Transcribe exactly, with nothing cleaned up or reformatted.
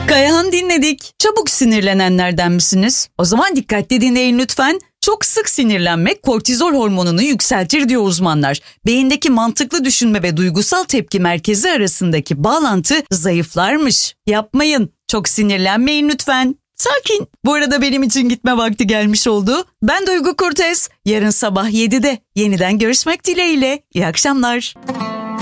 Kayahan dinledik. Çabuk sinirlenenlerden misiniz? O zaman dikkatli dinleyin lütfen. Çok sık sinirlenmek kortizol hormonunu yükseltir diyor uzmanlar. Beyindeki mantıklı düşünme ve duygusal tepki merkezi arasındaki bağlantı zayıflarmış. Yapmayın. Çok sinirlenmeyin lütfen. Sakin. Bu arada benim için gitme vakti gelmiş oldu. Ben Duygu Kurtez. Yarın sabah yedide yeniden görüşmek dileğiyle. İyi akşamlar.